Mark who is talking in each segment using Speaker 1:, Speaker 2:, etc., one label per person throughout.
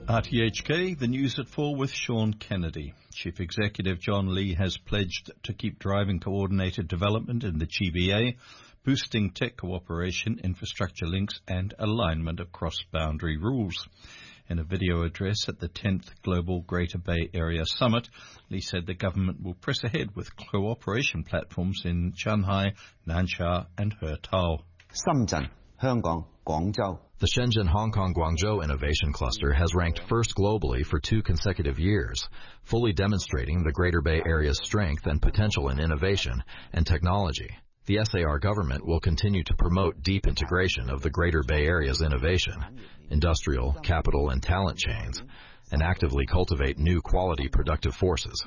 Speaker 1: RTHK, the news at 4 with Sean Kennedy. Chief Executive John Lee has pledged to keep driving coordinated development in the GBA, boosting tech cooperation, infrastructure links and alignment of cross-boundary rules. In a video address at the 10th Global Greater Bay Area Summit, Lee said the government will press ahead with cooperation platforms in Shanghai, Nansha and Hertao.
Speaker 2: The Shenzhen Hong Kong Guangzhou Innovation Cluster has ranked first globally for 2 consecutive years, fully demonstrating the Greater Bay Area's strength and potential in innovation and technology. The SAR government will continue to promote deep integration of the Greater Bay Area's innovation, industrial, capital, and talent chains, and actively cultivate new quality productive forces.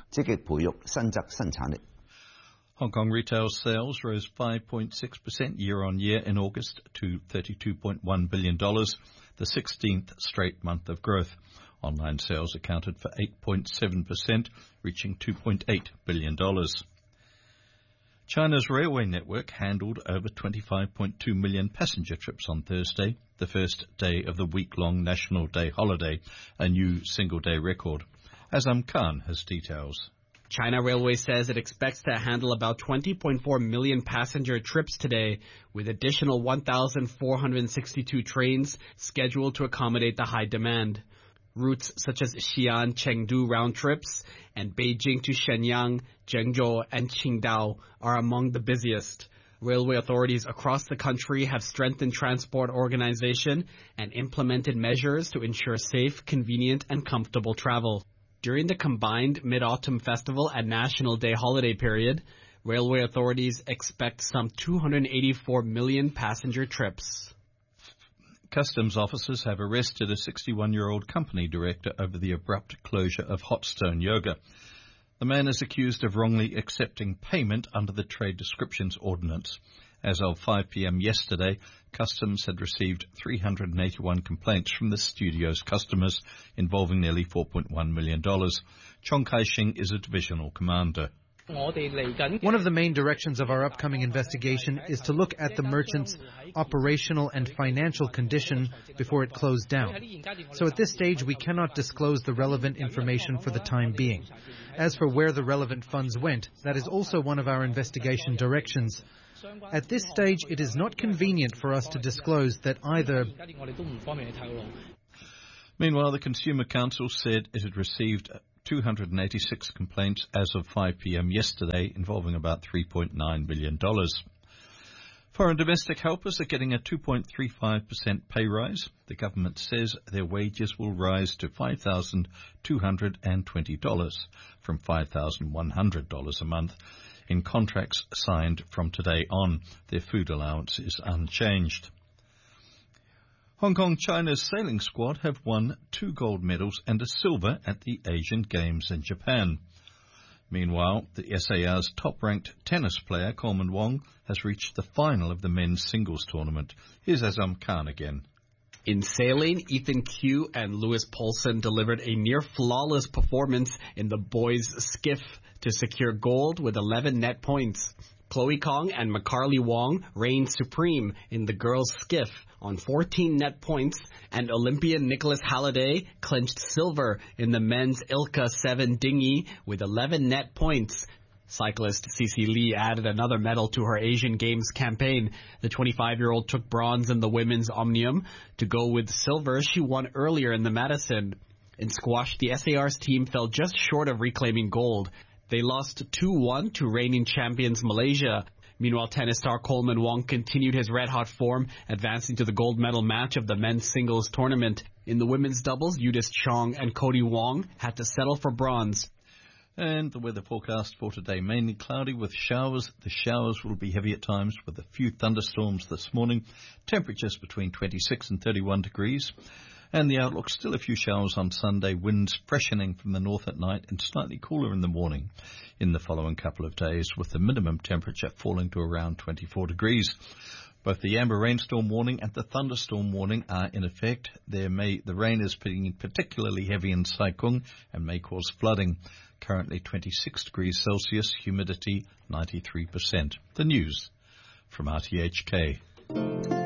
Speaker 1: Hong Kong retail sales rose 5.6% year-on-year in August to $32.1 billion, the 16th straight month of growth. Online sales accounted for 8.7%, reaching $2.8 billion. China's railway network handled over 25.2 million passenger trips on Thursday, the first day of the week-long National Day holiday, a new single-day record. Azam Khan has details.
Speaker 3: China Railway says it expects to handle about 20.4 million passenger trips today, with additional 1,462 trains scheduled to accommodate the high demand. Routes such as Xi'an-Chengdu round trips and Beijing to Shenyang, Zhengzhou, and Qingdao are among the busiest. Railway authorities across the country have strengthened transport organization and implemented measures to ensure safe, convenient, and comfortable travel. During the combined Mid-Autumn Festival and National Day holiday period, railway authorities expect some 284 million passenger trips.
Speaker 1: Customs officers have arrested a 61-year-old company director over the abrupt closure of Hot Stone Yoga. The man is accused of wrongly accepting payment under the Trade Descriptions Ordinance. As of 5 p.m. yesterday, Customs had received 381 complaints from the studio's customers involving nearly $4.1 million. Chong Kai-shing is a divisional commander.
Speaker 4: One of the main directions of our upcoming investigation is to look at the merchant's operational and financial condition before it closed down. So at this stage, we cannot disclose the relevant information for the time being. As for where the relevant funds went, that is also one of our investigation directions. At this stage, it is not convenient for us to disclose that either.
Speaker 1: Meanwhile, the Consumer Council said it had received 286 complaints as of 5 p.m. yesterday, involving about $3.9 billion. Foreign domestic helpers are getting a 2.35% pay rise. The government says their wages will rise to $5,220 from $5,100 a month. In contracts signed from today on, their food allowance is unchanged. Hong Kong China's sailing squad have won 2 gold medals and a silver at the Asian Games in Japan. Meanwhile, the SAR's top-ranked tennis player, Coleman Wong, has reached the final of the men's singles tournament. Here's Azam Khan again.
Speaker 3: In sailing, Ethan Q and Lewis Poulsen delivered a near-flawless performance in the boys' skiff to secure gold with 11 net points. Chloe Kong and Macarly Wong reigned supreme in the girls' skiff on 14 net points, and Olympian Nicholas Halliday clinched silver in the men's Ilka 7 dinghy with 11 net points. Cyclist Cece Lee added another medal to her Asian Games campaign. The 25-year-old took bronze in the women's Omnium. To go with silver, she won earlier in the Madison. In squash, the SAR's team fell just short of reclaiming gold. They lost 2-1 to reigning champions Malaysia. Meanwhile, tennis star Coleman Wong continued his red-hot form, advancing to the gold medal match of the men's singles tournament. In the women's doubles, Yudis Chong and Cody Wong had to settle for bronze.
Speaker 1: And the weather forecast for today, mainly cloudy with showers. The showers will be heavy at times with a few thunderstorms this morning. Temperatures between 26 and 31 degrees. And the outlook, still a few showers on Sunday, winds freshening from the north at night and slightly cooler in the morning in the following couple of days, with the minimum temperature falling to around 24 degrees. Both the amber rainstorm warning and the thunderstorm warning are in effect. The rain is being particularly heavy in Sai Kung and may cause flooding. Currently 26 degrees Celsius, humidity 93%. The news from RTHK.